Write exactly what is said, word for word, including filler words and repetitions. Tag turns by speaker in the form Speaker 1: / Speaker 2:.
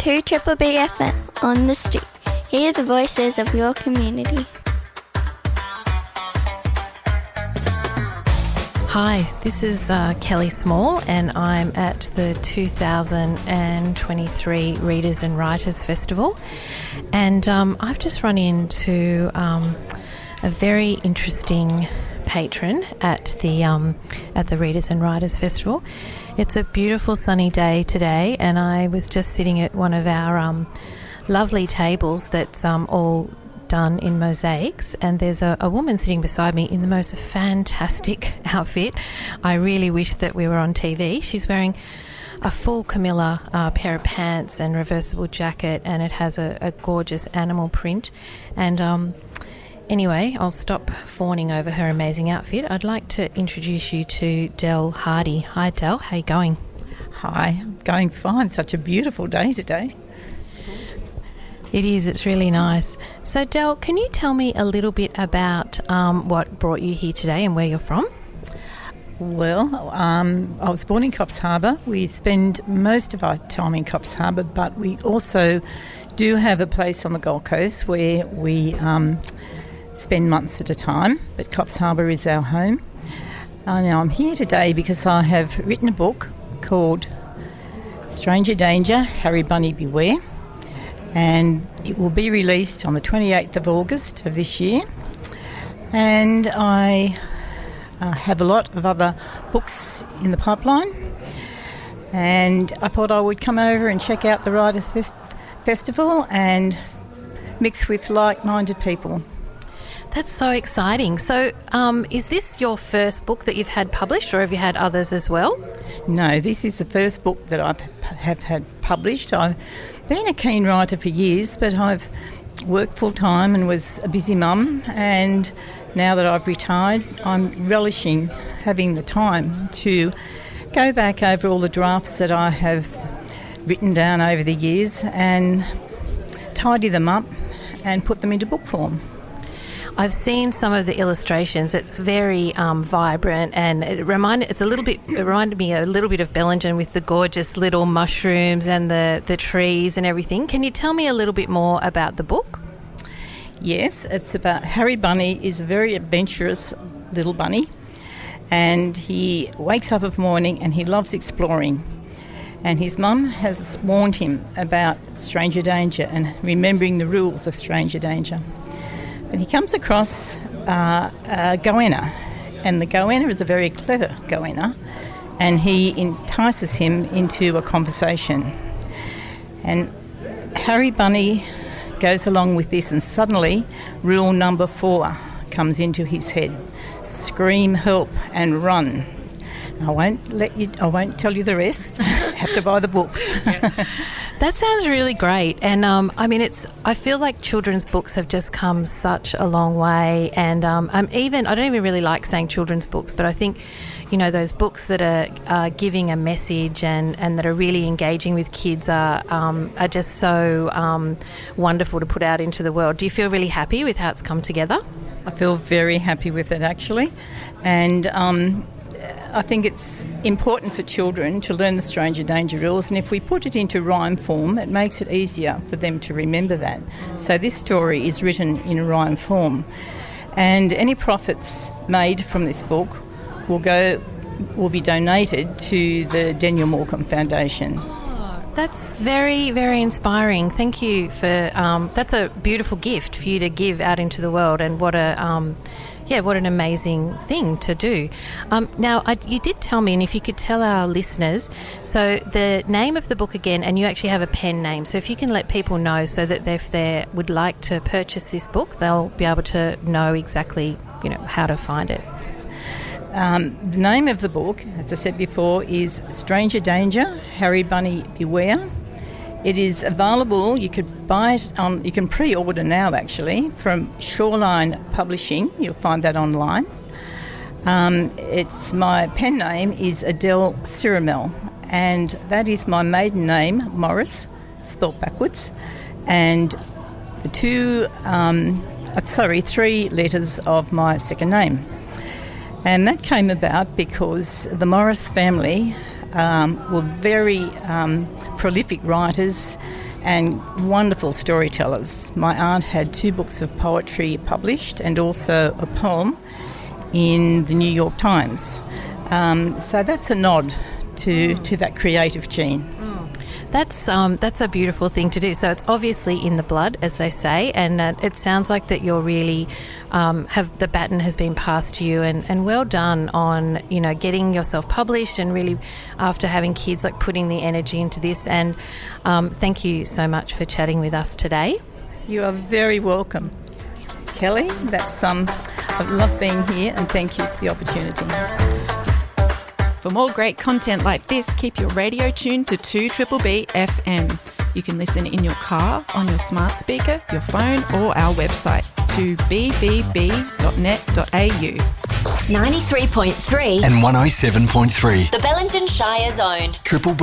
Speaker 1: to Triple B F M on the street. Hear the voices of your community.
Speaker 2: Hi, this is uh, Kelly Small, and I'm at the two thousand twenty-three Readers and Writers Festival. And um, I've just run into um, a very interesting patron at the um, at the Readers and Writers Festival. It's a beautiful sunny day today, and I was just sitting at one of our um, lovely tables that's um, all done in mosaics, and there's a, a woman sitting beside me in the most fantastic outfit. I really wish that we were on T V. She's wearing a full Camilla uh, pair of pants and reversible jacket, and it has a, a gorgeous animal print. And um, anyway, I'll stop fawning over her amazing outfit. I'd like to introduce you to Del Hardy. Hi Del, how you going?
Speaker 3: Hi, I'm going fine. Such a beautiful day today.
Speaker 2: It is, it's really nice. So Del, can you tell me a little bit about um, what brought you here today and where you're from?
Speaker 3: Well, um, I was born in Coffs Harbour. We spend most of our time in Coffs Harbour, but we also do have a place on the Gold Coast where we um, spend months at a time, but Coffs Harbour is our home. Uh, now I'm here today because I have written a book called Stranger Danger, Harry Bunny Beware, and it will be released on the twenty-eighth of August of this year. And I uh, have a lot of other books in the pipeline, and I thought I would come over and check out the Writers Fest- Festival and mix with like-minded people.
Speaker 2: That's so exciting. So um, is this your first book that you've had published, or have you had others as well?
Speaker 3: No, this is the first book that I have had published. I've been a keen writer for years, but I've worked full-time and was a busy mum, and now that I've retired, I'm relishing having the time to go back over all the drafts that I have written down over the years and tidy them up and put them into book form.
Speaker 2: I've seen some of the illustrations. It's very um, vibrant, and it reminded it's a little bit it reminded me a little bit of Bellingen with the gorgeous little mushrooms and the, the trees and everything. Can you tell me a little bit more about the book?
Speaker 3: Yes, it's about Harry Bunny is a very adventurous little bunny, and he wakes up of morning and he loves exploring. And his mum has warned him about stranger danger and remembering the rules of stranger danger. But he comes across uh, a goanna, and the goanna is a very clever goanna, and he entices him into a conversation. And Harry Bunny goes along with this, and suddenly rule number four comes into his head: scream, help, and run. I won't let you. I won't tell you the rest. Have to buy the book.
Speaker 2: That sounds really great, and um, I mean, it's. I feel like children's books have just come such a long way, and um, I'm even. I don't even really like saying children's books, but I think, you know, those books that are uh, giving a message and, and that are really engaging with kids are um, are just so um, wonderful to put out into the world. Do you feel really happy with how it's come together?
Speaker 3: I feel very happy with it, actually, and. Um, I think it's important for children to learn the stranger danger rules, and if we put it into rhyme form, it makes it easier for them to remember that. So this story is written in a rhyme form, and any profits made from this book will go will be donated to the Daniel Morcombe Foundation.
Speaker 2: That's very, very inspiring. Thank you for um, that's a beautiful gift for you to give out into the world, and what a um, yeah, what an amazing thing to do. Um, now, I, you did tell me, and if you could tell our listeners, so the name of the book again, and you actually have a pen name, so if you can let people know so that if they would like to purchase this book, they'll be able to know exactly, you know, how to find it.
Speaker 3: Um, the name of the book, as I said before, is Stranger Danger, Harry Bunny Beware. It is available, you could buy it on, you can pre-order now actually, from Shoreline Publishing. You'll find that online. Um, it's my pen name is Adele Ciramel, and that is my maiden name, Morris, spelled backwards, and the two, um, uh, sorry, three letters of my second name. And that came about because the Morris family um, were very um, prolific writers, and wonderful storytellers. My aunt had two books of poetry published and also a poem in the New York Times. Um, so that's a nod to, to that creative gene.
Speaker 2: That's um, that's a beautiful thing to do. So it's obviously in the blood, as they say, and uh, it sounds like that you're really um, have the baton has been passed to you, and, and well done on you know getting yourself published and really after having kids, like putting the energy into this. And um, thank you so much for chatting with us today.
Speaker 3: You are very welcome, Kelly. That's um, I love being here, and thank you for the opportunity.
Speaker 4: For more great content like this, keep your radio tuned to two B B B F M. You can listen in your car, on your smart speaker, your phone or our website, two b b b dot net dot a u.
Speaker 5: ninety-three point three
Speaker 6: and one oh seven point three.
Speaker 5: The Bellingen Shire Zone.
Speaker 6: Triple B.